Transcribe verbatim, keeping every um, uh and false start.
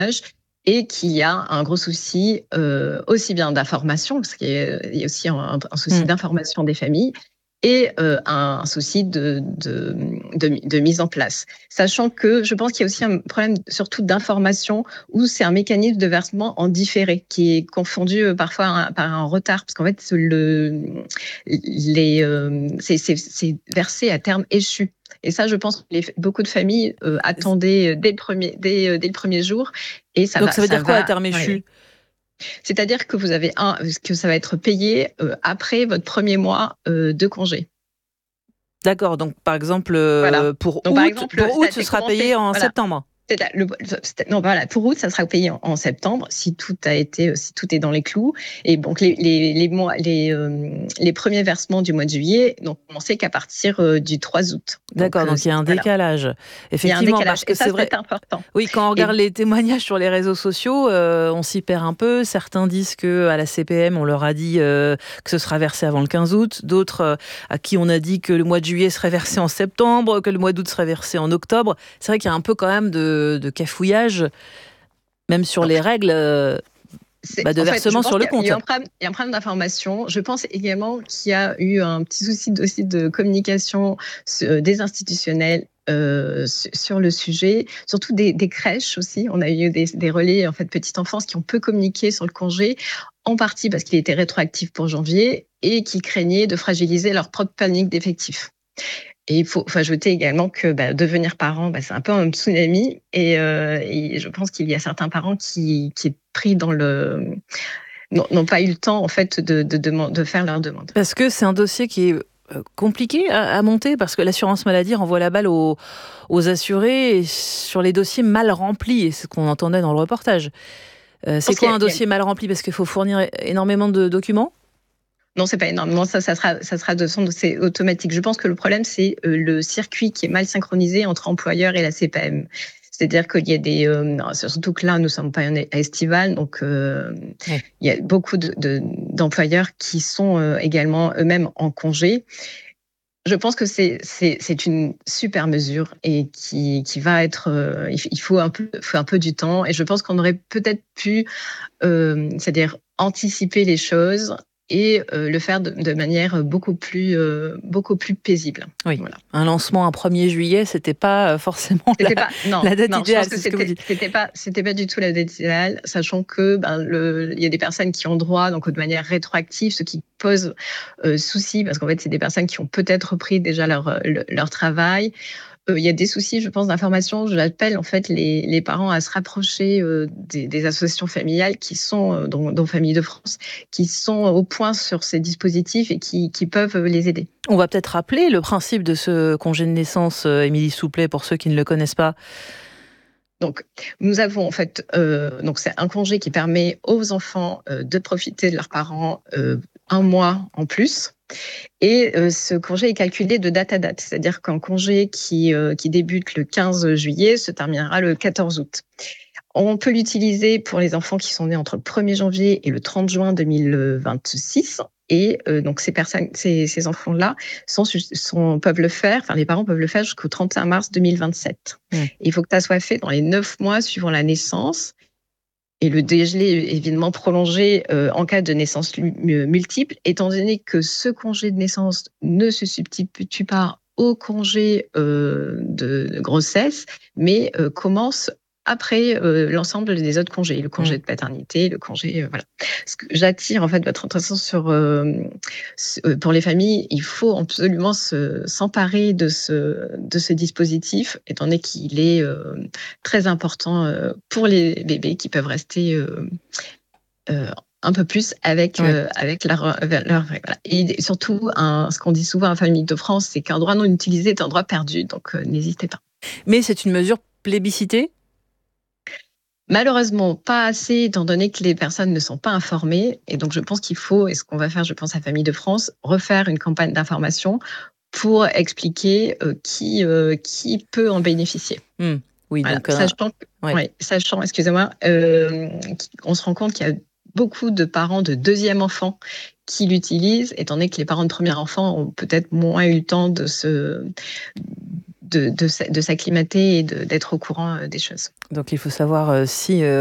et qu'il y a un gros souci euh, aussi bien d'information, parce qu'il y a, il y a aussi un, un souci mmh. d'information des familles, et euh, un, un souci de, de, de, de mise en place. Sachant que je pense qu'il y a aussi un problème surtout d'information où c'est un mécanisme de versement en différé qui est confondu parfois un, par un retard, parce qu'en fait, le, les, euh, c'est, c'est, c'est versé à terme échu. Et ça, je pense que les, beaucoup de familles euh, attendaient dès le premier, dès, dès le premier jour. Et ça Donc va, ça veut ça dire quoi va, à terme échu? ouais. C'est-à-dire que vous avez un, que ça va être payé euh, après votre premier mois euh, de congé. D'accord. Donc par exemple, euh, voilà. pour donc, août, par exemple, pour août, ce commencé, sera payé en voilà. septembre. Le, non, voilà, pour août, ça sera payé en, en septembre si tout a été, si tout est dans les clous. Et donc les les les mois, les, euh, les premiers versements du mois de juillet n'ont commencé qu'à partir euh, du trois août. D'accord, donc, donc il y a un voilà. décalage. Effectivement, il y a un décalage. parce que et ça, c'est vrai. C'est important. Oui, quand on regarde et... les témoignages sur les réseaux sociaux, euh, on s'y perd un peu. Certains disent que à la C P M, on leur a dit euh, que ce sera versé avant le quinze août. D'autres euh, à qui on a dit que le mois de juillet serait versé en septembre, que le mois d'août serait versé en octobre. C'est vrai qu'il y a un peu quand même de, de cafouillage, même sur donc, les règles. Euh, Bah de versement fait, sur le compte. Il y a un problème, il y a un problème d'information. Je pense également qu'il y a eu un petit souci aussi de communication des institutionnels euh, sur le sujet, surtout des, des crèches aussi. On a eu des, des relais en fait petite enfance qui ont peu communiqué sur le congé, en partie parce qu'il était rétroactif pour janvier et qui craignaient de fragiliser leur propre planning d'effectifs. Et il faut, faut ajouter également que bah, devenir parent, bah, c'est un peu un tsunami. Et, euh, et je pense qu'il y a certains parents qui, qui est pris dans le... n'ont pas eu le temps en fait, de, de, de, de faire leur demande. Parce que c'est un dossier qui est compliqué à, à monter, parce que l'assurance maladie renvoie la balle aux, aux assurés et sur les dossiers mal remplis. Et c'est ce qu'on entendait dans le reportage. Euh, c'est quoi un dossier mal rempli? Parce qu'il faut fournir énormément de documents? Non, c'est pas énormément. Ça, ça sera, ça sera de son, c'est automatique. Je pense que le problème, c'est le circuit qui est mal synchronisé entre employeur et la C P M. C'est-à-dire qu'il y a des, euh, surtout que là, nous sommes pas à estival, donc euh, oui. Il y a beaucoup de, de, d'employeurs qui sont euh, également eux-mêmes en congé. Je pense que c'est, c'est, c'est une super mesure et qui, qui va être, euh, il faut un peu, faut un peu du temps. Et je pense qu'on aurait peut-être pu, euh, c'est-à-dire anticiper les choses et euh, le faire de, de manière beaucoup plus, euh, beaucoup plus paisible. Oui. Voilà. Un lancement un premier juillet, c'était pas forcément c'était la, pas, non, la date non, idéale. Je pense que c'est c'était, ce que vous dites. C'était pas, c'était pas du tout la date idéale, sachant que ben, le, il y a des personnes qui ont droit donc de manière rétroactive, ce qui pose euh, souci parce qu'en fait c'est des personnes qui ont peut-être repris déjà leur leur, leur travail. Euh, il y a des soucis, je pense, d'information. J'appelle en fait les, les parents à se rapprocher euh, des, des associations familiales qui sont, euh, dont, dont Famille de France, qui sont au point sur ces dispositifs et qui, qui peuvent les aider. On va peut-être rappeler le principe de ce congé de naissance, euh, Émilie Souplet, pour ceux qui ne le connaissent pas. Donc, nous avons en fait, euh, donc c'est un congé qui permet aux enfants euh, de profiter de leurs parents euh, un mois en plus. Et euh, ce congé est calculé de date à date, c'est-à-dire qu'un congé qui, euh, qui débute le quinze juillet se terminera le quatorze août. On peut l'utiliser pour les enfants qui sont nés entre le premier janvier et le trente juin deux mille vingt-six. Et euh, donc ces personnes, ces, ces enfants-là sont, sont, peuvent le faire, enfin les parents peuvent le faire jusqu'au trente et un mars deux mille vingt-sept. Mmh. Il faut que ça soit fait dans les neuf mois suivant la naissance. Et le dégelé est évidemment prolongé euh, en cas de naissance multiple, étant donné que ce congé de naissance ne se substitue pas au congé euh, de, de grossesse, mais euh, commence après euh, l'ensemble des autres congés, le congé mmh. de paternité, le congé, euh, voilà. Ce que j'attire en fait votre attention sur euh, pour les familles, il faut absolument se, s'emparer de ce de ce dispositif, étant donné qu'il est euh, très important euh, pour les bébés qui peuvent rester euh, euh, un peu plus avec oui. euh, avec leur, leur voilà. Et surtout un, ce qu'on dit souvent à Famille de France, c'est qu'un droit non utilisé est un droit perdu, donc euh, n'hésitez pas. Mais c'est une mesure plébiscitée? Malheureusement, pas assez, étant donné que les personnes ne sont pas informées. Et donc, je pense qu'il faut, et ce qu'on va faire, je pense, à Famille de France, refaire une campagne d'information pour expliquer euh, qui, euh, qui peut en bénéficier. Mmh. Oui, voilà. donc... Euh, sachant, ouais. Ouais, sachant, excusez-moi, euh, on se rend compte qu'il y a beaucoup de parents de deuxième enfant qui l'utilisent, étant donné que les parents de premier enfant ont peut-être moins eu le temps de se... de, de, de s'acclimater et d'être au courant des choses. Donc il faut savoir si